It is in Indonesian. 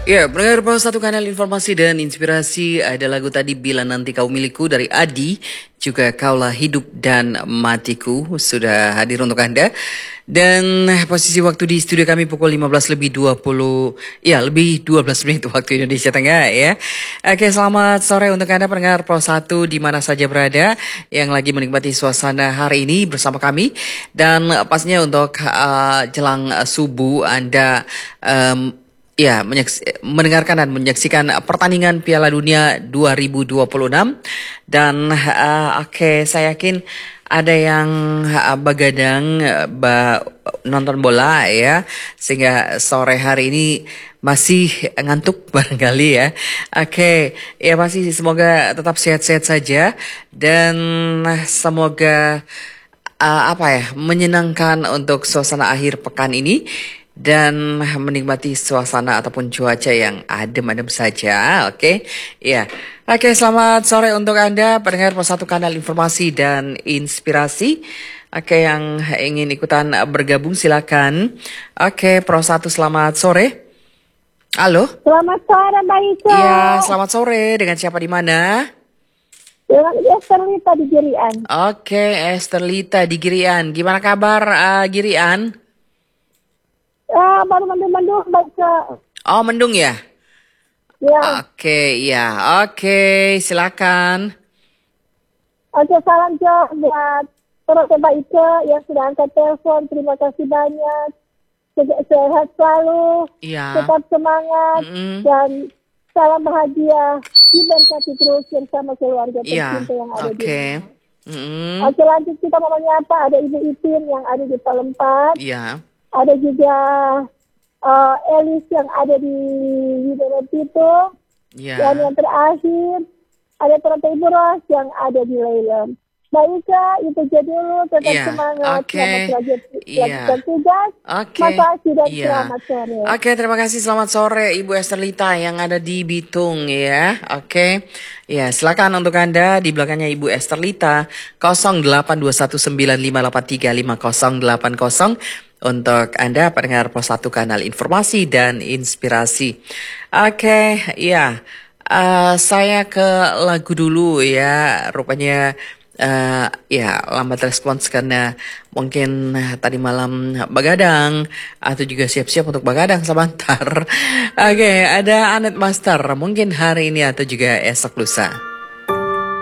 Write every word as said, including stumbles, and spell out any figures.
Ya, pendengar Pro satu kanal informasi dan inspirasi, ada lagu tadi Bila Nanti Kau Milikku dari Adi, juga Kaulah Hidup dan Matiku sudah hadir untuk Anda. Dan posisi waktu di studio kami pukul lima belas lebih dua puluh, ya lebih dua belas menit waktu Indonesia Tengah ya. Oke, selamat sore untuk Anda pendengar Pro satu di mana saja berada yang lagi menikmati suasana hari ini bersama kami. Dan pastinya untuk uh, jelang uh, subuh Anda um, Ya, menyaks- mendengarkan dan menyaksikan pertandingan Piala Dunia dua ribu dua puluh enam. Dan uh, oke, okay, saya yakin ada yang uh, begadang uh, ba- nonton bola ya, sehingga sore hari ini masih ngantuk barangkali ya. Oke, okay, ya pasti semoga tetap sehat-sehat saja dan semoga uh, apa ya, menyenangkan untuk suasana akhir pekan ini dan menikmati suasana ataupun cuaca yang adem-adem saja. Oke, okay? Ya. Oke, okay, selamat sore untuk Anda pendengar Pro satu kanal informasi dan inspirasi. Oke, okay, yang ingin ikutan bergabung silakan. Oke, okay, Pro satu selamat sore. Halo. Selamat sore Mbak Ica. Iya, selamat sore. Dengan siapa di mana? Dengan Esther Lita di Girian. Oke, okay, Esther Lita di Girian. Gimana kabar uh, Girian? Ah, baru mendung-mendung baca. Oh, mendung ya? Ya. Oke, ya. Oke, silakan. Oke, salam Jo buat terus Mbak Ica yang sudah angkat telepon. Terima kasih banyak. Sehat selalu. Iya. Tetap semangat. Mm-mm. Dan salam bahagia. Diberkati terus bersama keluarga tercinta Iya. yang ada Oke. di sini. Mm-mm. Oke, lanjut kita mau menyapa. Ada Ibu Ipin yang ada di Palembang. Iya. Ada juga uh, Elis yang ada di Wilayah itu. Iya. Dan yang terakhir, ada Tante Ibu Ros yang ada di Leyland. Mbak Ika, itu jadi dulu. Tetap Iya. semangat. Oke. Selamat belajar Iya. lanjutkan tugas. Oke. Makasih dan Iya. selamat sore. Oke, terima kasih. Selamat sore Ibu Esther Lita yang ada di Bitung ya. Oke. Ya, silakan untuk Anda di belakangnya Ibu Esther Lita nol delapan dua satu sembilan lima delapan tiga lima nol delapan nol untuk Anda pendengar Pro satu kanal informasi dan inspirasi. Oke, ya. Uh, saya ke lagu dulu ya. Rupanya Uh, ya lambat respons karena mungkin uh, tadi malam begadang atau juga siap-siap untuk begadang sebentar. Oke, okay, ada Anet Master mungkin hari ini atau juga esok lusa.